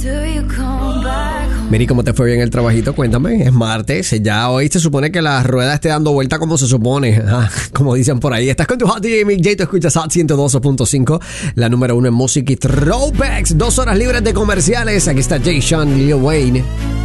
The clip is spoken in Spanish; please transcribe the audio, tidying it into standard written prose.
Miri, ¿cómo te fue bien el trabajito? Cuéntame, es martes, ya hoy se supone que la rueda esté dando vuelta como se supone, como dicen por ahí. Estás con tu Hot DJ Mick J, tú escuchas Hot 102.5, la número 1 en música y throwbacks, 2 horas libres de comerciales. Aquí está Jay Sean, Lil Wayne.